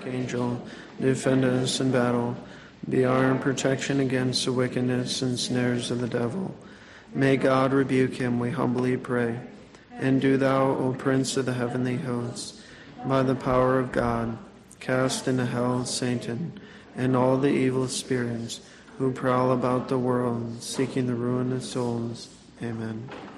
Archangel, defend us in battle. Be our protection against the wickedness and snares of the devil. May God rebuke him, we humbly pray. And do thou, O Prince of the heavenly hosts, by the power of God, cast into hell Satan and all the evil spirits who prowl about the world, seeking the ruin of souls. Amen.